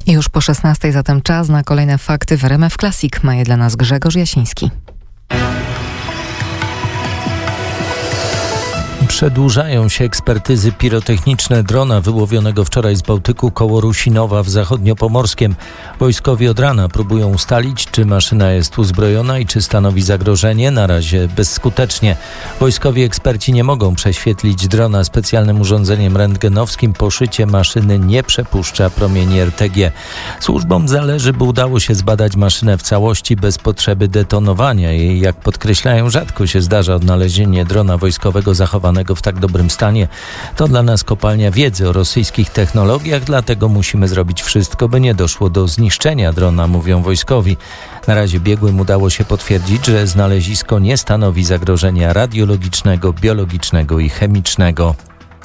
I już po 16:00, zatem czas na kolejne fakty w RMF Classic. Ma je dla nas Grzegorz Jasiński. Przedłużają się ekspertyzy pirotechniczne drona wyłowionego wczoraj z Bałtyku koło Rusinowa w Zachodniopomorskiem. Wojskowi od rana próbują ustalić, czy maszyna jest uzbrojona i czy stanowi zagrożenie. Na razie bezskutecznie. Wojskowi eksperci nie mogą prześwietlić drona specjalnym urządzeniem rentgenowskim. Poszycie maszyny nie przepuszcza promieni RTG. Służbom zależy, by udało się zbadać maszynę w całości bez potrzeby detonowania jej. Jak podkreślają, rzadko się zdarza odnalezienie drona wojskowego zachowanego w tak dobrym stanie. To dla nas kopalnia wiedzy o rosyjskich technologiach, dlatego musimy zrobić wszystko, by nie doszło do zniszczenia drona, mówią wojskowi. Na razie biegłym udało się potwierdzić, że znalezisko nie stanowi zagrożenia radiologicznego, biologicznego i chemicznego.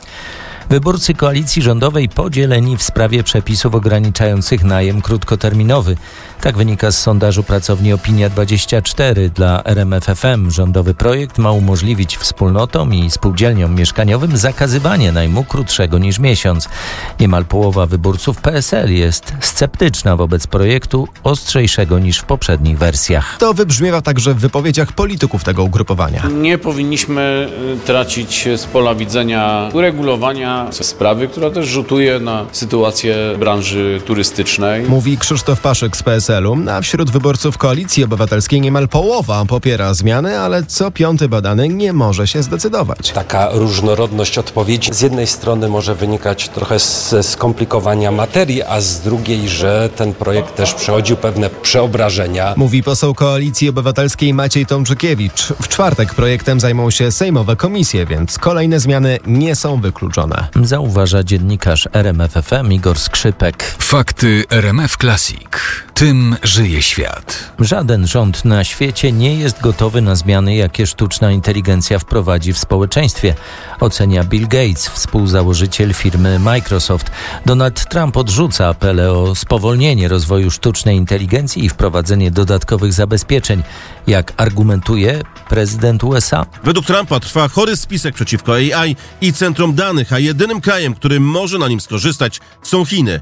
Wyborcy koalicji rządowej podzieleni w sprawie przepisów ograniczających najem krótkoterminowy. Tak wynika z sondażu pracowni Opinia24 dla RMF FM. Rządowy projekt ma umożliwić wspólnotom i spółdzielniom mieszkaniowym zakazywanie najmu krótszego niż miesiąc. Niemal połowa wyborców PSL jest sceptyczna wobec projektu, ostrzejszego niż w poprzednich wersjach. To wybrzmiewa także w wypowiedziach polityków tego ugrupowania. Nie powinniśmy tracić z pola widzenia uregulowania sprawy, która też rzutuje na sytuację branży turystycznej. Mówi Krzysztof Paszyk z PSL-u, a wśród wyborców Koalicji Obywatelskiej niemal połowa popiera zmiany, ale co piąty badany nie może się zdecydować. Taka różnorodność odpowiedzi z jednej strony może wynikać trochę ze skomplikowania materii, a z drugiej, że ten projekt też przechodził pewne przeobrażenia. Mówi poseł Koalicji Obywatelskiej Maciej Tomczykiewicz. W czwartek projektem zajmą się sejmowe komisje, więc kolejne zmiany nie są wykluczone. Zauważa dziennikarz RMF FM Igor Skrzypek. Fakty RMF Classic. Tym żyje świat. Żaden rząd na świecie nie jest gotowy na zmiany, jakie sztuczna inteligencja wprowadzi w społeczeństwie, ocenia Bill Gates, współzałożyciel firmy Microsoft. Donald Trump odrzuca apele o spowolnienie rozwoju sztucznej inteligencji i wprowadzenie dodatkowych zabezpieczeń. Jak argumentuje prezydent USA? Według Trumpa trwa chory spisek przeciwko AI i centrum danych, a jedynym krajem, który może na nim skorzystać, są Chiny.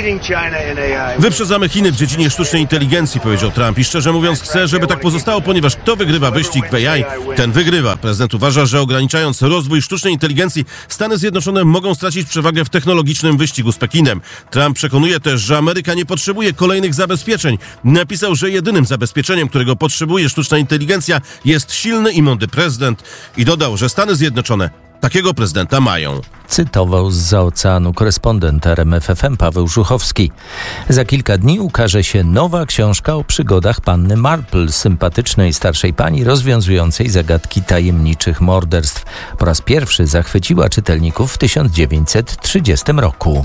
Wyprzedzamy Chiny w dziedzinie sztucznej inteligencji, powiedział Trump, i szczerze mówiąc chcę, żeby tak pozostało, ponieważ kto wygrywa wyścig w AI, ten wygrywa. Prezydent uważa, że ograniczając rozwój sztucznej inteligencji, Stany Zjednoczone mogą stracić przewagę w technologicznym wyścigu z Pekinem. Trump przekonuje też, że Ameryka nie potrzebuje kolejnych zabezpieczeń. Napisał, że jedynym zabezpieczeniem, którego potrzebuje sztuczna inteligencja, jest silny i mądry prezydent, i dodał, że Stany Zjednoczone takiego prezydenta mają. Cytował zza oceanu korespondent RMF FM Paweł Żuchowski. Za kilka dni ukaże się nowa książka o przygodach panny Marple, sympatycznej starszej pani rozwiązującej zagadki tajemniczych morderstw. Po raz pierwszy zachwyciła czytelników w 1930 roku.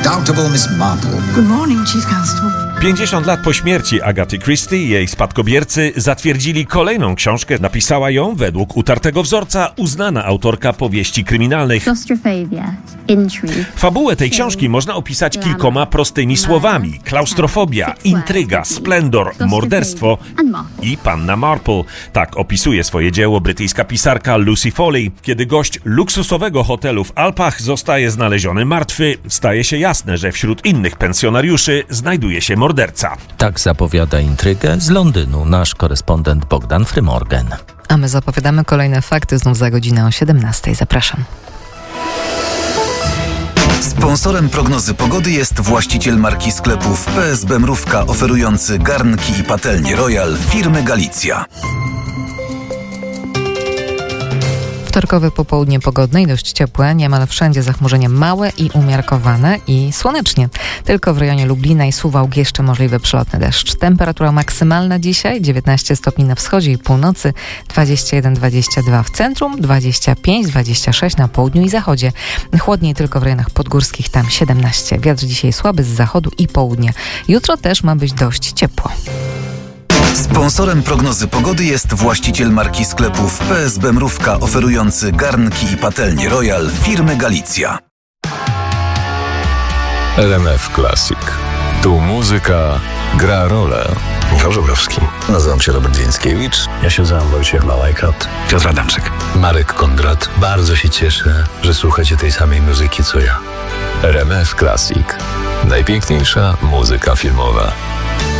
50 lat po śmierci Agaty Christie jej spadkobiercy zatwierdzili kolejną książkę. Napisała ją według utartego wzorca uznana autorka powieści kryminalnych. Fabułę tej książki można opisać kilkoma prostymi słowami: klaustrofobia, intryga, splendor, morderstwo i panna Marple. Tak opisuje swoje dzieło brytyjska pisarka Lucy Foley. Kiedy gość luksusowego hotelu w Alpach zostaje znaleziony martwy, staje się jasne, że wśród innych pensjonariuszy znajduje się morderca. Tak zapowiada intrygę z Londynu nasz korespondent Bogdan Frymorgan. A my zapowiadamy kolejne fakty znów za godzinę o 17:00. Zapraszam. Sponsorem prognozy pogody jest właściciel marki sklepów PSB Mrówka, oferujący garnki i patelnie Royal firmy Galicja. Wtorkowe popołudnie pogodne i dość ciepłe, niemal wszędzie zachmurzenie małe i umiarkowane i słonecznie. Tylko w rejonie Lublina i Suwałk jeszcze możliwy przelotny deszcz. Temperatura maksymalna dzisiaj 19 stopni na wschodzie i północy, 21-22 w centrum, 25-26 na południu i zachodzie. Chłodniej tylko w rejonach podgórskich, tam 17. Wiatr dzisiaj słaby z zachodu i południa. Jutro też ma być dość ciepło. Sponsorem prognozy pogody jest właściciel marki sklepów PSB Mrówka, oferujący garnki i patelnie Royal firmy Galicja. RMF Classic. Tu muzyka gra rolę. Michał Żubrowski. Nazywam się Robert Więckiewicz. Ja się nazywam Wojciech Malajkat. Piotr Adamczyk. Marek Kondrat. Bardzo się cieszę, że słuchacie tej samej muzyki co ja. RMF Classic. Najpiękniejsza muzyka filmowa.